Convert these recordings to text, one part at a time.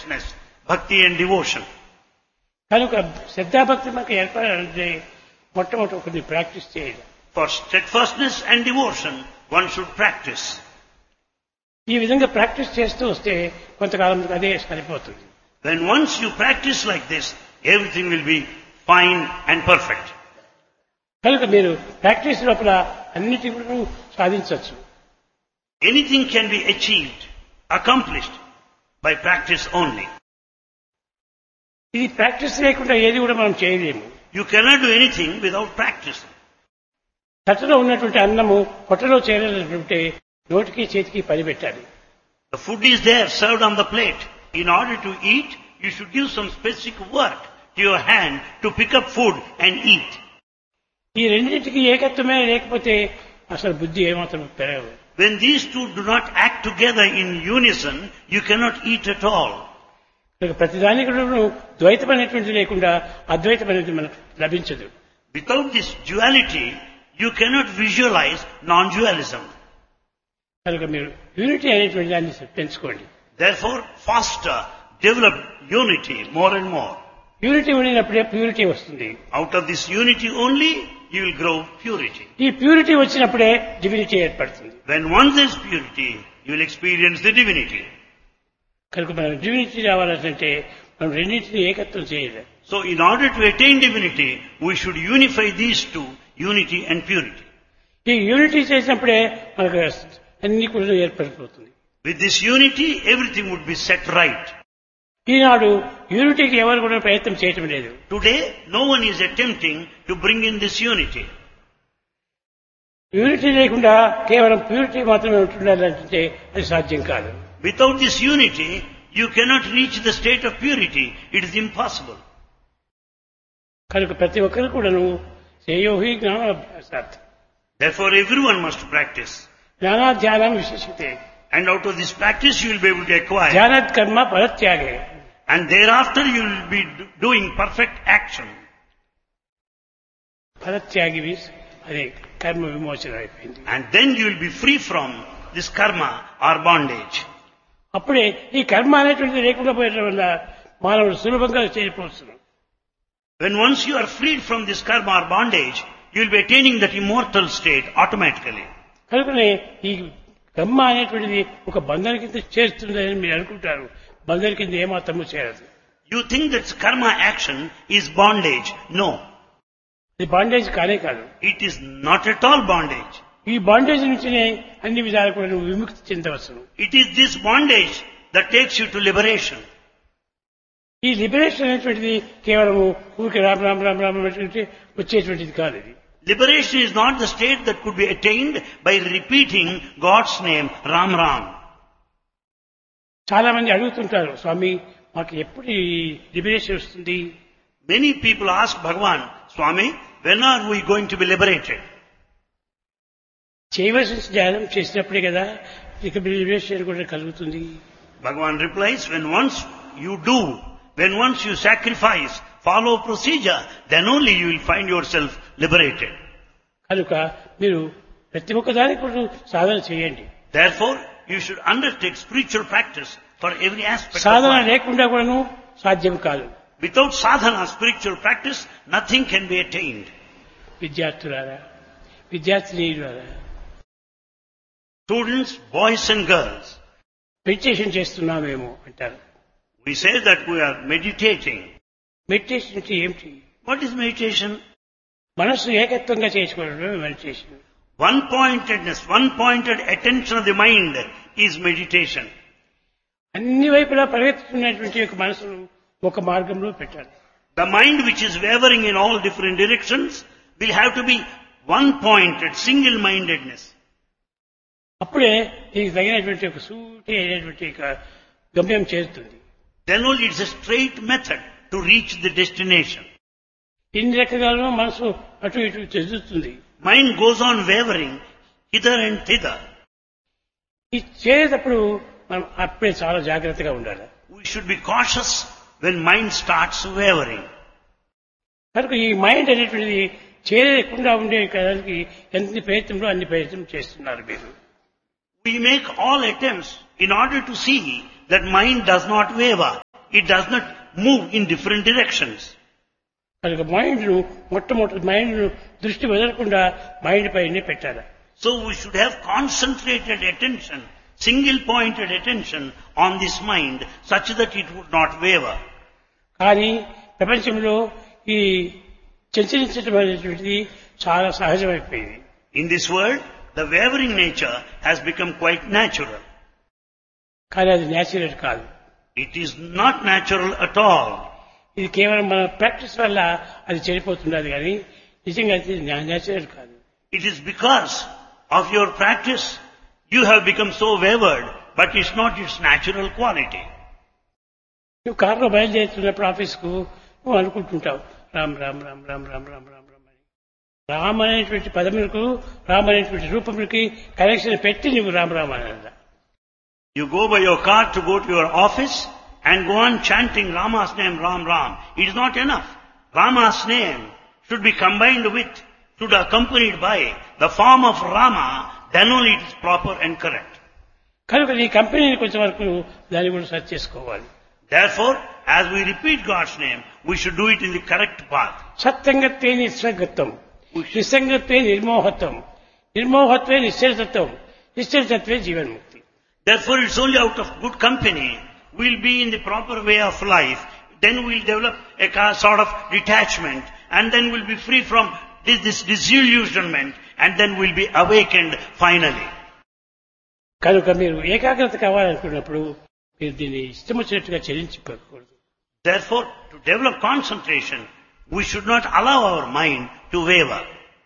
steadfastness, bhakti and devotion. కనుక శ్రద్ధాభక్తి మనకు ఏర్పడాలంటే మొట్టమొదటి ఒకటి ప్రాక్టీస్ చేయాలి. For steadfastness and devotion, one should practice. ఈ విధంగా ప్రాక్టీస్ చేస్తూ వస్తే కొంతకాలం అదే సరిపోతుంది. When once you practice like this, everything will be fine and perfect. కనుక మీరు ప్రాక్టీస్ లోపల అన్నిటి కూడా సాధించవచ్చు. Anything can be achieved, accomplished by practice only. ఇది ప్రాక్టీస్ లేకుండా ఏది కూడా మనం చేయలేము. You cannot do anything without practice. తట్టలో ఉన్నటువంటి అన్నము పొట్టలో చేరాలంటే నోటికి చేతికి పని పెట్టాలి. The food is there, served on the plate. In order to eat, you should give some specific work to your hand to pick up food and eat. ఈ రెండింటికి ఏకత్వమే లేకపోతే అసలు బుద్ధి ఏమాత్రం పెరగదు. When these two do not act together in unison, you cannot eat at all. ప్రతిదానికి ద్వైతం అనేటువంటి లేకుండా అద్వైతం అనేది మనకు లభించదు. Without this duality, you cannot visualize non-dualism. కనుక మీరు యూనిటీ అనేటువంటి దాన్ని పెంచుకోండి. Therefore, foster, develop unity more and more. Unity ఉండినప్పుడే ప్యూరిటీ వస్తుంది. Out of this unity only, you will grow purity. ఈ ప్యూరిటీ వచ్చినప్పుడే డివినిటీ ఏర్పడుతుంది. When once there is purity, you will experience the divinity. కనుక మనం డివినిటీ రావాలంటే మనం రెండింటిని ఏకత్వం చేయాలి. So, in order to attain divinity, we should unify these two, unity and purity. ఈ యూనిటీ చేసినప్పుడే మనకు అన్ని కూడా ఏర్పడిపోతుంది. With this unity, everything would be set right. ఈనాడు యూనిటీకి ఎవరు కూడా ప్రయత్నం చేయటం లేదు. Today, no one is attempting to bring in this unity. Unity లేకుండా కేవలం ప్యూరిటీ మాత్రమే ఉంటుండాలంటే అది సాధ్యం కాదు. Without this unity, you cannot reach the state of purity. It is impossible. కనుక ప్రతి ఒక్కరు కూడాను శ్రేయోహి జ్ఞానాభ్యాసాత్. Therefore, everyone must practice. జ్ఞానాధ్యానం విశేషతే. And out of this practice, you will be able to acquire. ధ్యానాత్ కర్మ ఫలత్యాగే. And thereafter, you will be doing perfect action. ఫలత్యాగి means అదే కర్మ విమోచన అయిపోయింది. And then you will be free from this karma or bondage. అప్పుడే ఈ కర్మ అనేటువంటిది లేకుండా పోయడం వల్ల మానవుడు సులభంగా చేరిపోవచ్చు. When once you are freed from this karma or bondage, you will be attaining that immortal state automatically. కనుకనే ఈ కర్మ అనేటువంటిది ఒక బంధన కింద చేరుతుందని మీరు అనుకుంటారు. బంధన కింద ఏమాత్రము చేరదు. You think that karma action is bondage. No. ఇది బాండేజ్ కానే కాదు. It is not at all bondage. ఈ బాండేజ్ నుంచినే అన్ని విధాలు కూడా నువ్వు విముక్తి చెందవచ్చును. It is this bondage that takes you to liberation. ఈ లిబరేషన్ అనేటువంటిది కేవలం ఊరికి రామ్ రామ్ రామ్ రామ్ అనేటువంటి వచ్చేటువంటిది కాదు. ఇది Liberation is not the state that could be attained by repeating God's name, Ram Ram. చాలా మంది అడుగుతుంటారు, స్వామి మాకు ఎప్పుడు ఈ లిబరేషన్ వస్తుంది? Many people ask Bhagavan, Swami, when are we going to be liberated? చేయవలసిన ధ్యానం చేసినప్పుడే కదా ఇక లిబరేషన్ కూడా కలుగుతుంది. Bhagavan replies, when once you sacrifice, follow procedure, then only you will find yourself liberated. కనుక మీరు ప్రతి ఒక్క దానికి కూడా సాధన చేయండి. Therefore, you should undertake spiritual practice for every aspect of Sadhana life. లేకుండా కూడాను సాధ్యం కాదు. Without sadhana, spiritual practice, nothing can be attained. విద్యార్థులారా, విద్యార్థినీయులారా, Students, boys and girls, meditation చేస్తున్నామేమో అంటారు. we say that we are meditating. Meditation అంటే ఏమిటి? What is meditation? మనస్సు ఏకత్వంగా చేసుకోవడమే meditation. One-pointed attention of the mind is meditation. అన్ని వైపులా పరిగెత్తుతున్నటువంటి ఒక మనసును ఒక మార్గంలో పెట్టాలి. The mind which is wavering in all different directions will have to be one-pointed, single-mindedness. అప్పుడే దీనికి తగినటువంటి ఒక సూటి అయినటువంటి ఒక గమ్యం చేరుతుంది. Then only it's a straight method to reach the destination. ఇన్ని రకాలుగా మనసు అటు ఇటు చెందుతుంది. Mind goes on wavering hither and thither. ఈ చేరేటప్పుడు మనం అప్పుడే చాలా జాగ్రత్తగా ఉండాలి. We should be cautious when mind starts wavering. కనుక ఈ మైండ్ అనేటువంటిది చేరకుండా ఉండేదానికి ఎంత ప్రయత్నంలో అన్ని ప్రయత్నం చేస్తున్నారు మీరు. We make all attempts in order to see that mind does not waver. It does not move in different directions. కనుక మైండ్ను మొట్టమొదటి మైండ్ను దృష్టి వదలకుండా మైండ్ పైనే పెట్టాలి. So we should have concentrated attention, single pointed attention on this mind such that it would not waver. కానీ ప్రపంచంలో ఈ చంచలించడం అనేటువంటిది చాలా సహజమైపోయింది. In this world, the wavering nature has become quite natural. కానీ అది న్యాచురల్ కాదు. It is not natural at all. ఇది కేవలం మన ప్రాక్టీస్ వల్ల అది చెడిపోతున్నది కానీ నిజంగా అది న్యాచురల్ కాదు. It is because of your practice you have become so wavered, but it's not its natural quality. నువ్వు కారులో బయలుదేరుతున్నప్పుడు ఆఫీస్కు నువ్వు అనుకుంటుంటావు రామ్ రామ్ రామ్ రామ్ రామ్ రామ్ రామ్ రామ్ అని. రామ్ అనేటువంటి పదములకు రామ్ అనేటువంటి రూపములకి కనెక్షన్ పెట్టి నువ్వు రామ్ రామ్ అని. You go by your car to go to your office and go on chanting Rama's name, Ram Ram. It is not enough. Rama's name should be combined with, should accompanied by the form of Rama, then only it is proper and correct. కనుక నీ కంపెనీని కొంచెం వరకు దాన్ని కూడా search చేసుకోవాలి. Therefore, as we repeat God's name, we should do it in the correct path. సత్సంగత్వే నిస్సంగత్వం, నిస్సంగత్వే నిర్మోహత్వం, నిర్మోహత్వే నిశ్చలతత్వం, నిశ్చలతత్వే జీవన్ముక్తి. Therefore, it's only out of good company we'll be in the proper way of life. Then we'll develop a sort of detachment, and then we'll be free from this disillusionment, and then we'll be awakened finally. కనుక మీరు ఏకాగ్రత కావాలనుకున్నప్పుడు మీరు దీన్ని ఇష్టం వచ్చినట్టుగా చెల్లించుకోకూడదు. Therefore, to develop concentration, we should not allow our mind to waver.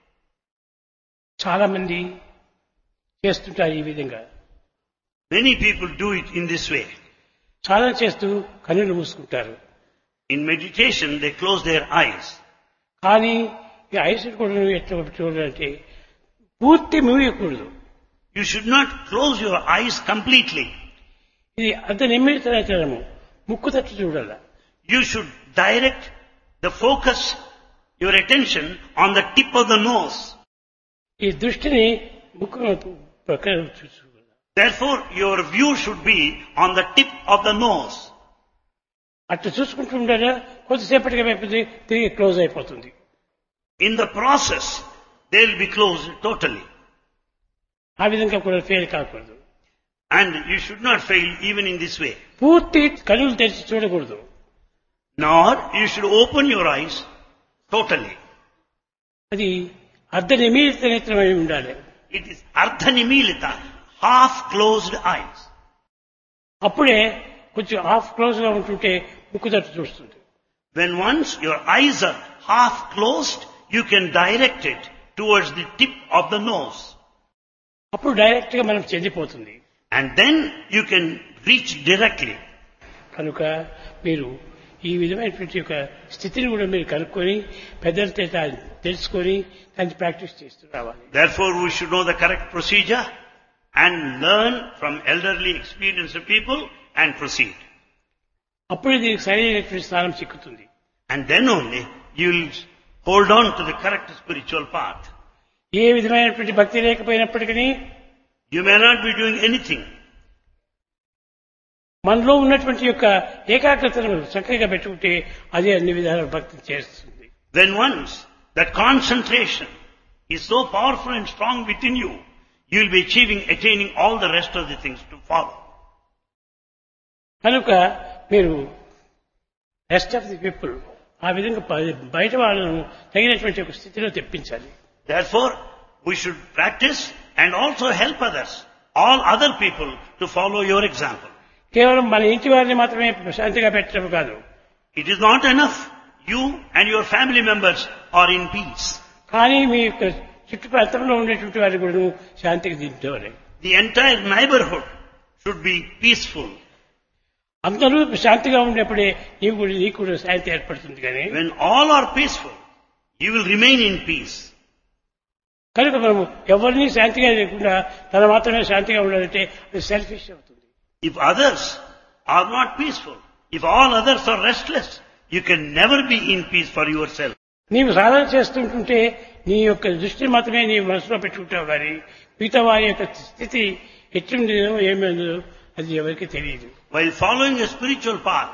చాలా మంది చేస్తుంటారు ఈ విధంగా. Many people do it in this way. సాధన చేస్తూ కన్నులు మూసుకుంటారు. In meditation, they close their eyes. కానీ ఈ ఐస్ కూడా ఎట్లా చూడాలంటే పూర్తి మూయకూడదు. You should not close your eyes completely. ఇది అంత నిమిత్తము ముక్కు తట్టు చూడాల. You should direct the focus, your attention on the tip of the nose. ఈ దృష్టిని ముక్కు ప్రక్కన చూడాలి. Therefore, your view should be on the tip of the nose. అట్లా చూసుకుంటూ ఉండాలా, కొద్దిసేపటిగా అయిపోతుంది, తిరిగి క్లోజ్ అయిపోతుంది. In the process, they will be closed totally. ఆ విధంగా కూడా ఫెయిల్ కాకూడదు. And you should not fail even in this way. పూర్తి కన్నులు తెరిచి చూడకూడదు. Nor you should open your eyes totally. అది అర్ధ నిమిత్త నేత్రమై ఉండాలి. It is ardha nimilita, half closed eyes. అప్పుడే కొంచెం హాఫ్ క్లోజ్ గా ఉంటుంటే ముక్కు తట్టు చూస్తుంది. When once your eyes are half closed, you can direct it towards the tip of the nose. అప్పుడు డైరెక్ట్ గా మనకు చెందిపోతుంది. And then you can reach directly. కనుక మీరు ఈ విధమైనటువంటి ఒక స్థితిని కూడా మీరు కనుక్కొని పెద్దలతో తెలుసుకొని దాన్ని ప్రాక్టీస్ చేస్తూ రావాలి. Therefore, we should know the correct procedure and learn from elderly experienced people and proceed. అప్పుడే దీనికి సరైనటువంటి స్థానం చిక్కుతుంది. And then only you will hold on to the correct spiritual path. ఏ విధమైనటువంటి భక్తి లేకపోయినప్పటికీ You may not be doing anything. మనలో ఉన్నటువంటి యొక్క ఏకాగ్రతను చక్కగా పెట్టుకుంటే అదే అన్ని విధాల భక్తి చేస్తుంది. When once that concentration is so powerful and strong within you, you will be attaining all the rest of the things to follow. కనుక మీరు రెస్ట్ ఆఫ్ ది పీపుల్ ఆ విధంగా బయట వాళ్ళను తగినటువంటి ఒక స్థితిలో తెప్పించాలి. Therefore, we should practice and also help others, all other people, to follow your example. కేవలం మన ఇంటి వారిని మాత్రమే శాంతిగా పెట్టడం కాదు. It is not enough you and your family members are in peace. కానీ మీ యొక్క చుట్టుపక్కల ఉండేటువంటి వారిని కూడా శాంతికి దించాలి. The entire neighborhood should be peaceful. అందరూ శాంతిగా ఉండేప్పుడే నీకు కూడా శాంతి ఏర్పడుతుంది. కానీ When all are peaceful, you will remain in peace. కనుక మనము ఎవరిని శాంతిగా లేకుండా తన మాత్రమే శాంతిగా ఉండాలంటే అది సెల్ఫిష్ అవుతుంది. If others are not peaceful, if all others are restless, you can never be in peace for yourself. నీవు సాధన చేస్తుంటుంటే నీ యొక్క దృష్టిని మాత్రమే నీ మనసులో పెట్టుకుంటావు కానీ మిగతా వారి యొక్క స్థితి ఎట్లుండేదో ఏమైందో అది ఎవరికి తెలియదు. While following a spiritual path,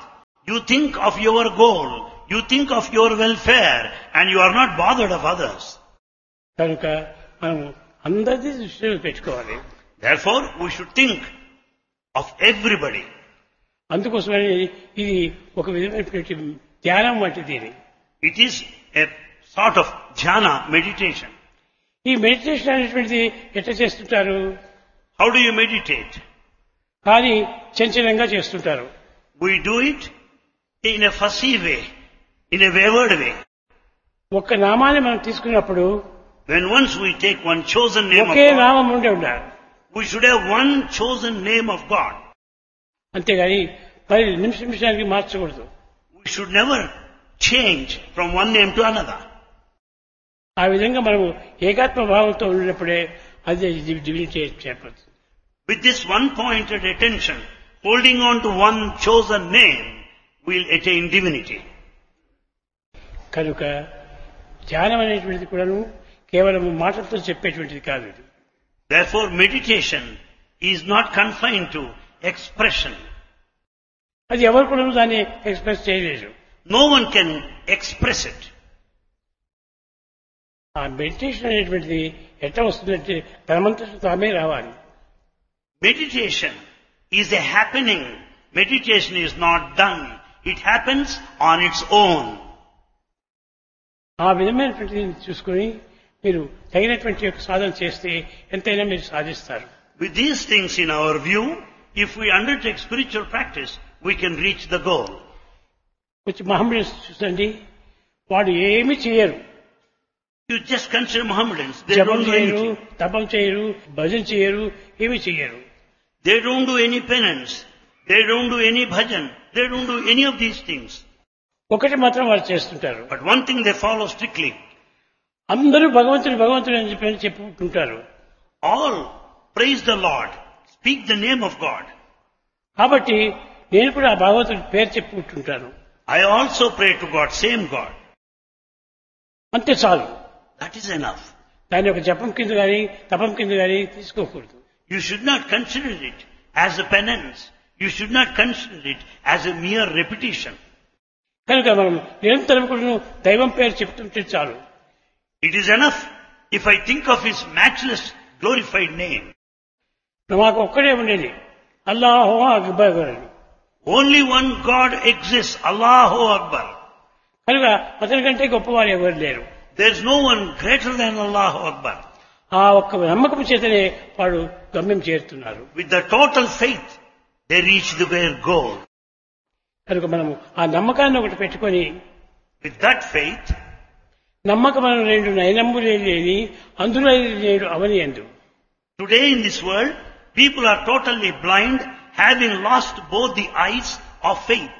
You think of your goal, you think of your welfare, and you are not bothered of others. కనుక మనం అందరిది దృష్టిలో పెట్టుకోవాలి. Therefore, we should think of everybody. అందుకోసమని ఇది ఒక విధమైనటువంటి ధ్యానం వంటిది. It is a sort of dhyana, meditation. ఈ మెడిటేషన్ అనేటువంటిది ఎట్లా చేస్తుంటారు? How do you meditate? కానీ చంచలంగా చేస్తుంటారు. We do it in a fussy way, in a wayward way. ఒక్క నామాన్ని మనం తీసుకున్నప్పుడు When once we take one chosen name of okay God, నామం ఉండే ఉండాలి. we should have one chosen name of God. అంతేగాని మరి నిమిషానికి మార్చకూడదు. We should never change from one name to another. ఆ విధంగా మనము ఏకాత్మ భావంతో ఉన్నప్పుడే అది divinity చేపడుతుంది. With this one-pointed attention, holding on to one chosen name, we'll attain divinity. కనుక ధ్యానం అనేటువంటిది కూడాను కేవలం మాటలతో చెప్పేటువంటిది కాదు. Therefore, meditation is not confined to expression. అది ఎవరు కూడా దాన్ని ఎక్స్ప్రెస్ చేయలేరు. No one can express it. ఆ మెడిటేషన్ అనేటువంటిది ఎట్లా వస్తుందంటే తనమంతట తామే రావాలి. Meditation is a happening. Meditation is not done. It happens on its own. ఆ విధమైనటువంటి చూసుకుని మీరు తగినటువంటి యొక్క సాధన చేస్తే ఎంతైనా మీరు సాధిస్తారు. With these things in our view, if we undertake spiritual practice, we can reach the goal. కొంచెం మహమ్మద్ చూసండి, వాడు ఏమి చేయరు. You just consider Mohammedans. They జపం don't do చేయరు, anything. తపం చేయరు, భజన చేయరు, ఏమి చేయరు. They don't do any penance. They don't do any bhajan. They don't do any of these things. ఒకటి మాత్రం వాళ్ళు చేస్తుంటారు. But one thing they follow strictly. అందరూ భగవంతుడు భగవంతుడు అని చెప్పి చెప్పుకుంటారు. All praise the Lord. Speak the name of God. కాబట్టి నేను కూడా ఆ భగవంతుడి పేరు చెప్పుకుంటుంటాను. I also pray to God, same God. అంతే చాలు. That is enough. దాని ఒక జపం కింద కానీ తపం కింద కానీ తీసుకోకూడదు. You should not consider it as a penance. You should not consider it as a mere repetition. కనుక మనం నిరంతరం కూడా దైవం పేరు చెప్తుంటే చాలు. It is enough if I think of His matchless, glorified name. మాకు ఒక్కడే ఉండేది అల్లాహు అక్బర్ అని. Only one God exists, Allahu Akbar. కనుక అతని కంటే గొప్పవారు ఎవరు లేరు. There is no one greater than Allahu Akbar. ఆ ఒక్క నమ్మకం చేతనే వాడు గమ్యం చేరుతున్నారు. With the total faith, they reach their goal. కనుక మనము ఆ నమ్మకాన్ని ఒకటి పెట్టుకొని, With that faith, నమ్మకం రెండు నయనమ్ములే లేని అందులో లేడు అవని ఎందు. today in this world, people are totally blind, having lost both the eyes of faith.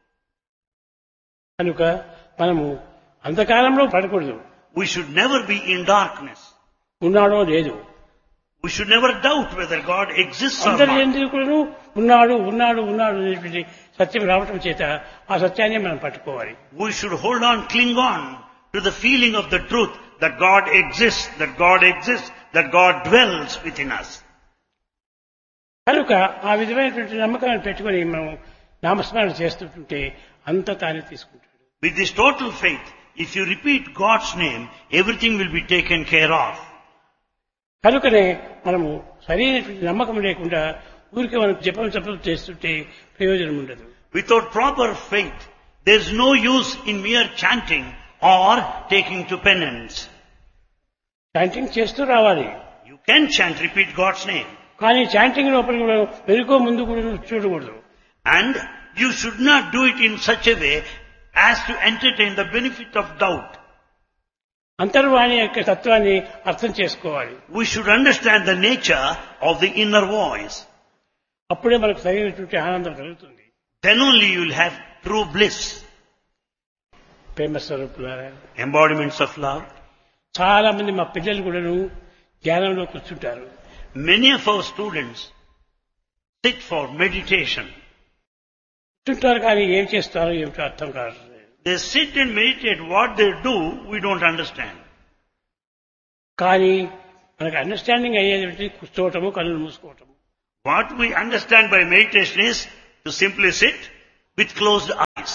కనుక మనము అంధకారంలో పడకూడదు. We should never be in darkness. ఉన్నాడో లేదు. We should never doubt whether God exists or అందరి not. ఎందుకు కూడా ఉన్నాడు ఉన్నాడు ఉన్నాడు అనేటువంటి సత్యం రావటం చేత ఆ సత్యాన్ని మనం పట్టుకోవాలి. We should hold on, cling on to the feeling of the truth that God exists, that God exists, that God dwells within us. కనుక ఆ విధమైనటువంటి నమ్మకాన్ని పెట్టుకొని మనం నామస్మరణ చేస్తుంటే అంత తానే తీసుకుంటాడు. With this total faith, if you repeat God's name, everything will be taken care of. కనుకనే మనము సరైనటువంటి నమ్మకం లేకుండా ఊరికే మనం జపం చేస్తుంటే ప్రయోజనం ఉండదు. Without proper faith, there is no use in mere chanting or taking to penance. Chanting చేస్తూ రావాలి. You can chant, repeat God's name. కానీ చాంటింగ్ లోపల కూడా వెనుకో ముందు కూడా చూడకూడదు. And you should not do it in such a way as to entertain the benefit of doubt. అంతర్వాణి యొక్క తత్వాన్ని అర్థం చేసుకోవాలి. We should understand the nature of the inner voice. అప్పుడే మనకు సరైనటువంటి ఆనందం కలుగుతుంది. Then only you will have true bliss. ప్రేమ స్వరూపులారా, Embodiments of love. చాలా మంది మా పిల్లలు కూడాను ధ్యానంలో కూర్చుంటారు. Many of our students sit for meditation. కూర్చుంటారు కానీ ఏం చేస్తారో ఏమిటో అర్థం కాదు. They sit and meditate. What they do, we don't understand. కానీ మనకు అండర్స్టాండింగ్ అయ్యేది కూర్చోవటము, కళ్ళు మూసుకోవటము. What we understand by meditation is to simply sit with closed eyes.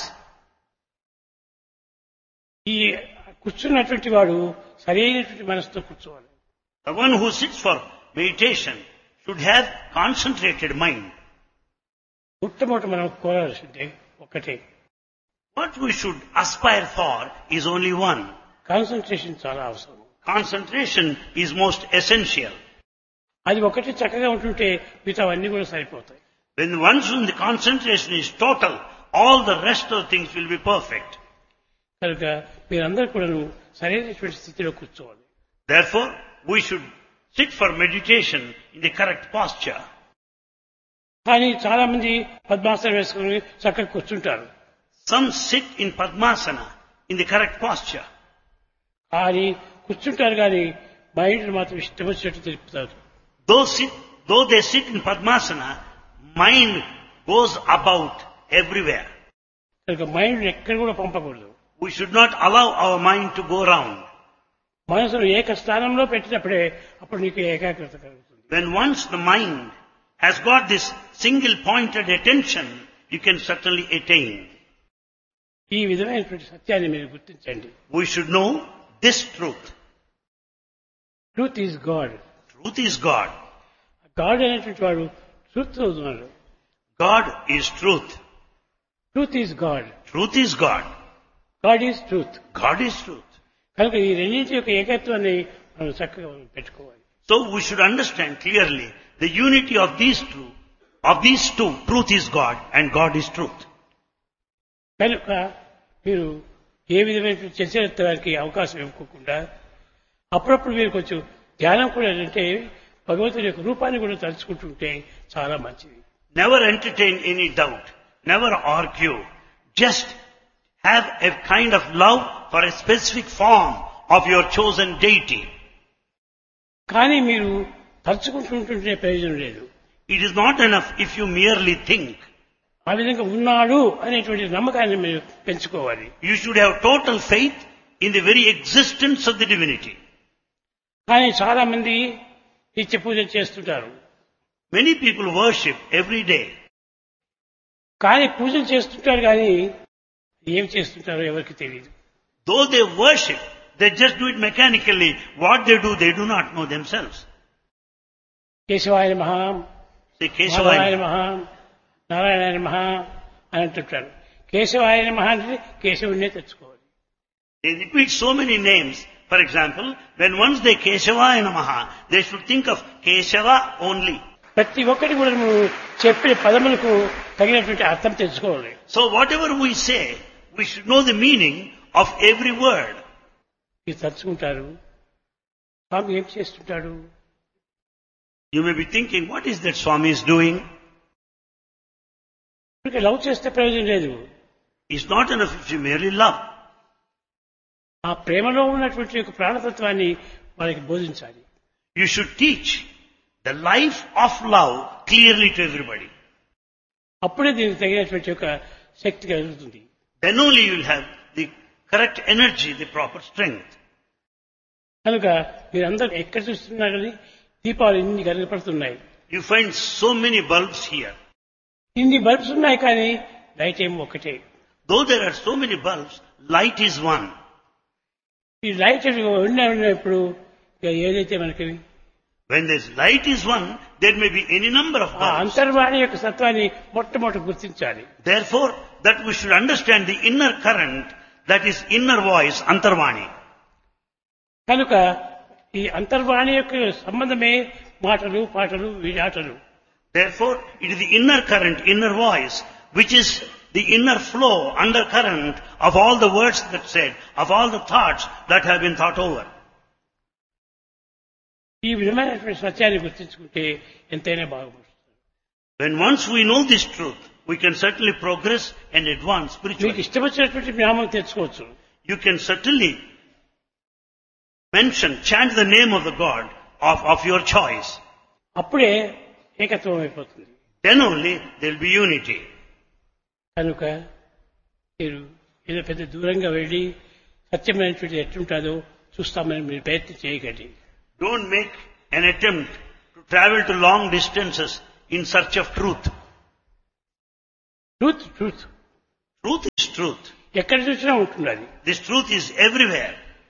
కూర్చున్నటువంటి వాడు సరైనటువంటి మనసుతో కూర్చోవాలి. The one who sits for meditation should have concentrated mind. మొట్టమొదటి మనం కోరాల్సిందే ఒకటే, What we should aspire for is only one. Concentration చాలా అవసరం. Concentration is most essential. అది ఒకటి చక్కగా ఉంటుంటే మిగతా అన్ని కూడా సరిపోతాయి. When once the concentration is total, all the rest of things will be perfect. కనుక మీరందరూ కూడా సరైనటువంటి స్థితిలో కూర్చోవాలి. Therefore, we should sit for meditation in the correct posture. కానీ చాలా మంది పద్మాసనం వేసుకుని చక్కగా కూర్చుంటారు. Some sit in Padmasana in the correct posture. కానీ కూర్చుంటారు కానీ మైండ్ మాత్రం ఇష్టం వచ్చినట్టు తెలుపుతారు. Though they sit in Padmasana, mind goes about everywhere. కనుక మైండ్ ఎక్కడ కూడా పంపకూడదు. We should not allow our mind to go round. మనసును ఏక స్థానంలో పెట్టినప్పుడే అప్పుడు నీకు ఏకాగ్రత కలుగుతుంది. When once the mind has got this single pointed attention, you can certainly attain. ఈ విధమైనటువంటి సత్యాన్ని మీరు గుర్తించండి. We should know this truth. Truth is God. Truth is God. God అనేటువంటి వాడు ట్రూత్ అవుతున్నాడు. God is truth. Truth is God. Truth is God. God is truth. God is truth. కనుక ఈ రెండింటి యొక్క ఏకత్వాన్ని మనం చక్కగా పెట్టుకోవాలి. So we should understand clearly the unity of these two. Truth is God and God is truth. కనుక మీరు ఏ విధమైన చర్చలకి అవకాశం ఇవ్వకుండా అప్పుడప్పుడు మీరు కొంచెం ధ్యానం కూడా అంటే భగవంతుని యొక్క రూపాన్ని కూడా తలుచుకుంటుంటే చాలా మంచిది. Never entertain any doubt. Never argue. Just have a kind of love for a specific form of your chosen deity. కానీ మీరు తలుచుకుంటుంటే ప్రయోజనం లేదు. It is not enough if you merely think. ఆ విధంగా ఉన్నాడు అనేటువంటి నమ్మకాన్ని మీరు పెంచుకోవాలి. You should have total faith in the very existence of the divinity. కానీ చాలా మంది నిత్య పూజ చేస్తుంటారు. Many people worship every day. కానీ పూజలు చేస్తుంటారు కానీ ఏం చేస్తుంటారో ఎవరికి తెలియదు. Though they worship, they just do it mechanically. What they do not know themselves. కేశవాయ నమః, Say మాధవాయ Keshavaya. నమః, నారాయణాయ నమః అని అంటుంటారు. కేశవాయ నమః అంటే కేశవుడినే తెచ్చుకోవాలి. They repeat so many names. For example, when once they Keshavaya Namaha, they should think of Keshava only. ప్రతి ఒక్కటి కూడా నువ్వు చెప్పిన పదములకు తగినటువంటి అర్థం తెచ్చుకోవాలి. So whatever we say, we should know the meaning of every word. మీరు తలుచుకుంటారు, స్వామి ఏం చేస్తుంటాడు? You may be thinking, what is that Swami is doing? Love చేస్తే ప్రయోజనం లేదు. It's not enough if you merely love. ఆ ప్రేమలో ఉన్నటువంటి యొక్క ప్రాణతత్వాన్ని వాళ్ళకి బోధించాలి. You should teach the life of love clearly to everybody. అప్పుడే దీనికి తగినటువంటి యొక్క శక్తి కలుగుతుంది. Then only you will have the correct energy, the proper strength. కనుక మీరందరూ ఎక్కడ చూస్తున్నారు కానీ దీపాలు ఇన్ని కనపడుతున్నాయి. You find so many bulbs here. ఇన్ని బల్బ్స్ ఉన్నాయి కానీ లైట్ ఏమో ఒకటే. Though there are so many bulbs, light is one. ఈ లైట్ ఉన్నప్పుడు ఏదైతే మనకి When this light is one, there may be any number of ఆ bulbs. అంతర్వాణి యొక్క సత్వాన్ని మొట్టమొదటి గుర్తించాలి. Therefore, that we should understand the inner current, that is inner voice, Antarvani. కనుక ఈ అంతర్వాణి యొక్క సంబంధమే మాటలు, పాటలు, ఆటలు. Therefore, it is the inner current, inner voice, which is the inner flow, undercurrent of all the words that said, of all the thoughts that have been thought over. ఈ విధమైనటువంటి సత్యాన్ని గుర్తించుకుంటే ఎంతైనా బాగుపడుతుంది. When once we know this truth, we can certainly progress and advance మీకు spiritually. ఇష్టం వచ్చినటువంటి జ్ఞానం తెచ్చుకోవచ్చు. You can certainly chant the name of the God of your choice. అప్పుడే ఏకత్వం అయిపోతుంది. Then only there will be unity. కనుక మీరు ఏదో పెద్ద దూరంగా వెళ్ళి సత్యమైనటువంటి ఎట్లుంటుందో చూస్తామని మీరు ప్రయత్నం చేయకండి. Don't make an attempt to travel to long distances in search of truth. Truth Truth is truth. ఎక్కడ చూసినా ఉంటున్నది. This truth is everywhere.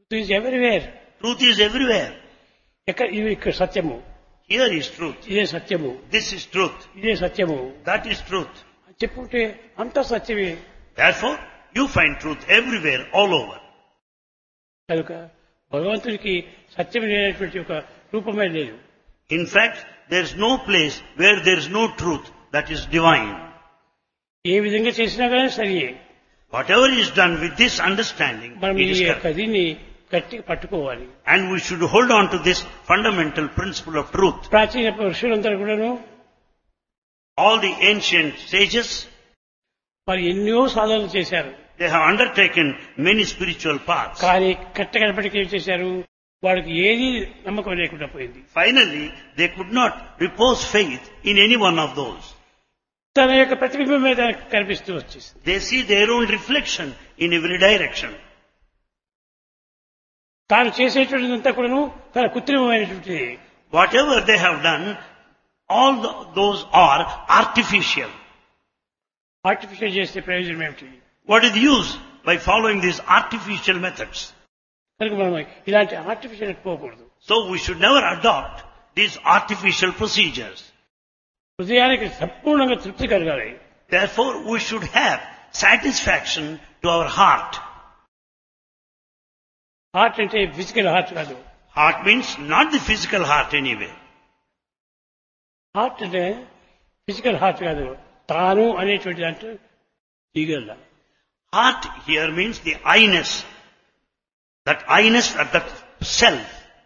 Is everywhere. Truth is everywhere. ఇక్కడ సత్యము, Here is truth. ఇదే సత్యము, This is truth. ఇదే సత్యము That is truth. అని చెప్పుకుంటే అంతా సత్యమే. Therefore, you find truth everywhere, all over. కనుక భగవంతుడికి సత్యం లేనటువంటి ఒక రూపమే లేదు. In fact, there is no place where there is no truth that is divine. ఏ విధంగా చేసినా కానీ సరియే. Whatever is done with this understanding, మనం it ఈ is యొక్క correct. దీన్ని గట్టిగా పట్టుకోవాలి. And we should hold on to this fundamental principle of truth. ప్రాచీన ఋషులందరూ కూడాను All the ancient sages, మరి ఎన్నో సాధనలు చేశారు. they have undertaken many spiritual paths. కానీ కట్టకడపటికి ఏం చేశారు, వాళ్ళకి ఏది నమ్మకం లేకుండా పోయింది. Finally, they could not repose faith in any one of those. తన యొక్క ప్రతిబింబం మీద కనిపిస్తూ వచ్చేసింది. They see their own reflection in every direction. తాను చేసేటువంటిదంతా కూడాను తన కృత్రిమమైనటువంటిది. Whatever they have done, all those are artificial. Artificial చేస్తే ప్రయోజనం ఏమిటి? What is the use by following these artificial methods? కనుక మనం ఇలాంటి ఆర్టిఫిషియల్ పోకూడదు. So we should never adopt these artificial procedures. హృదయానికి సంపూర్ణంగా తృప్తి కలగాలి. Therefore, we should have satisfaction to our heart. Heart అంటే ఫిజికల్ హార్ట్ కాదు. Heart means not the physical heart anyway. Heart అంటే ఫిజికల్ హార్ట్ కాదు, తాను అనేటువంటి దాంట్లో దిగల. Heart here means the I-ness. That I-ness at that self.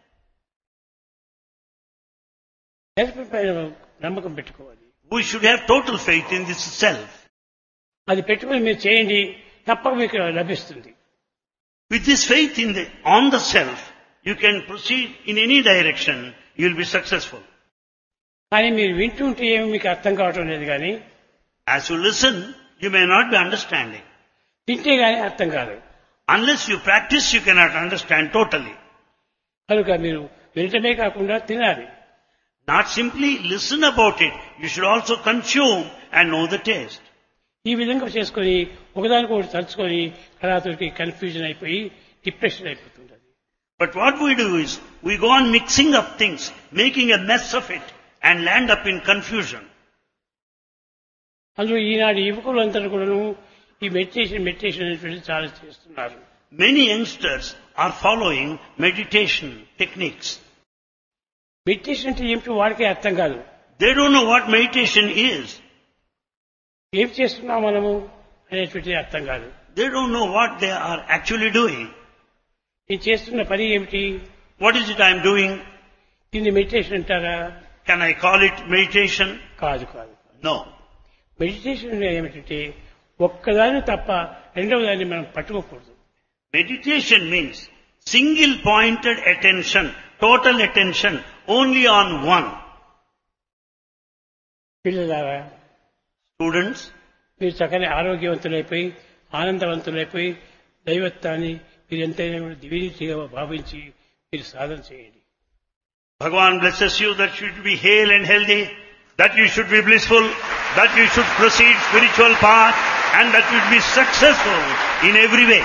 Self పైన నమ్మకం పెట్టుకోవాలి. We should have total faith in this self. అది పెట్టుకుని మీరు చేయండి, తప్పక మీకు లభిస్తుంది. With this faith on the self, you can proceed in any direction, you will be successful. కానీ మీరు వింటుంటే ఏమి మీకు అర్థం కావటం లేదు. కానీ As you listen, you may not be understanding. తింటే కానీ అర్థం కాదు. Unless you practice, you cannot understand totally. కనుక మీరు వినటమే కాకుండా తినాలి. Not simply listen about it, you should also consume and know the taste. ఈ విధంగా చేసుకొని ఒకదానికొకటి తలుచుకొని కళాతుడికి కన్ఫ్యూజన్ అయిపోయి డిప్రెషన్ అయిపోతుంది. But what we do is, we go on mixing up things, making a mess of it, and land up in confusion. అందులో ఈనాడు యువకులందరూ కూడాను ఈ మెడిటేషన్ అనేటువంటిది చాలా చేస్తున్నారు. Many youngsters are following meditation techniques. Meditation అంటే ఏమిటో వాడికే అర్థం కాదు. They don't know what meditation is. ఏం చేస్తున్నాం మనము అనేటువంటిది అర్థం కాదు. They don't know what they are actually doing. ఈ చేస్తున్న పని ఏమిటి? What is it I am doing? దీన్ని మెడిటేషన్ అంటారా? Can I call it meditation? కాదు కాదు. No. మెడిటేషన్ ఏమిటంటే ఒక్కదాన్ని తప్ప రెండవ దాన్ని మనం పట్టుకోకూడదు. Meditation means single pointed attention, total attention only on one. పిల్లలారా, Students, మీరు చక్కని ఆరోగ్యవంతులైపోయి ఆనందవంతులైపోయి దైవత్వాన్ని మీరు ఎంతైనా దివ్యరీతిగా భావించి మీరు సాధన చేయండి. Bhagavan blesses you that you should be hale and healthy, that you should be blissful, that you should proceed spiritual path, and that you should be successful in every way.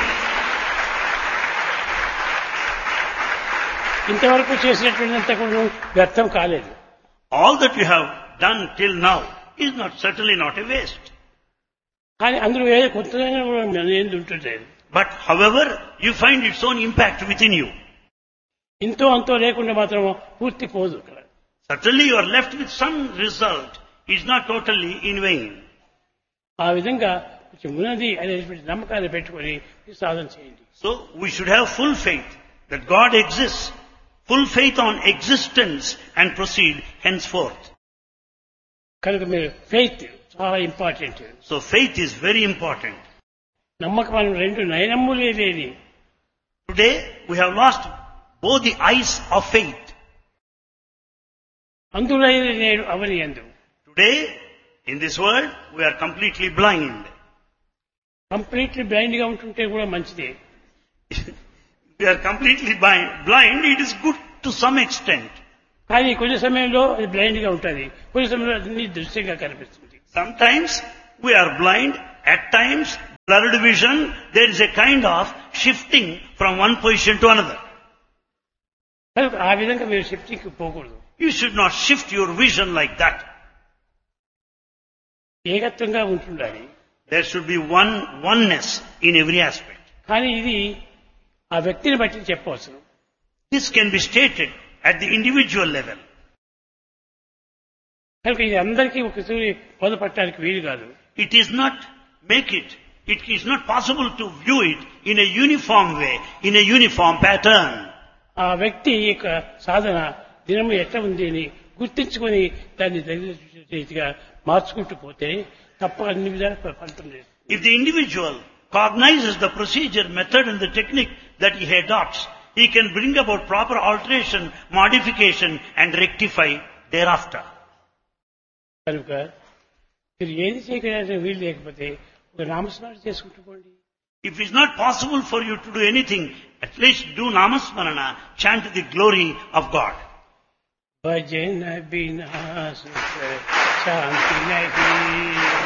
ఇంతవరకు చేసినటువంటిదంతా కూడా వ్యర్థం కాలేదు. All that you have done till now is certainly not a waste. కానీ అందులో ఏదో కొత్తదైనా కూడా నేను ఉంటుంటలేదు. But however, you find its own impact within you. ఇంతో అంతో లేకుండా మాత్రం పూర్తి పోదు. Certainly you are left with some result. It's not totally in vain. ఆ విధంగా ఉన్నది అనేటువంటి నమ్మకాన్ని పెట్టుకొని సాధన చేయండి. So we should have full faith that God exists, full faith on existence, and proceed henceforth. కనుక మీరు ఫెయిత్ చాలా important. So faith is very important. నమ్మకం రెండు నయనమ్ములే లేని. Today we have lost both the eyes of faith. అందులో నేను అవని అందు. Today in this world we are completely blind. Completely blind గా ఉంటుంటే కూడా మంచిదే. We are completely blind. It is good to some extent. కానీ కొన్ని సమయంలో అది బ్లైండ్ గా ఉంటుంది, కొన్ని సమయంలో అన్ని దృశ్యంగా కనిపిస్తుంది. Sometimes we are blind, at times Blurred vision, there is a kind of shifting from one position to another. కనుక ఆ విధంగా మీరు షిఫ్టింగ్కి పోకూడదు. You should not shift your vision like that. ఏకత్వంగా ఉంటుండాలి. There should be oneness in every aspect. కానీ ఇది ఆ వ్యక్తిని బట్టి చెప్పవచ్చు. This can be stated at the individual level. కనుక ఇది అందరికీ ఒకసారి బోధపడటానికి వీలు కాదు. It is not possible to view it in a uniform way, in a uniform pattern. ఆ వ్యక్తి యొక్క సాధన దినము ఎట్లా ఉంది అని గుర్తించుకొని దాన్ని రీతిగా మార్చుకుంటూ పోతే తప్ప అన్ని విధాలు ఫలితం లేదు. If the individual cognizes the procedure, method and the technique that he adopts, he can bring about proper alteration, modification and rectify thereafter. కనుక మీరు ఏది చేయగలిగిన వీలు లేకపోతే ఒక నామస్మరణ చేసుకుంటూ పోండి. If it is not possible for you to do anything, at least do namasmarana, chant the glory of God. भजन बिना सुख शांति नहीं.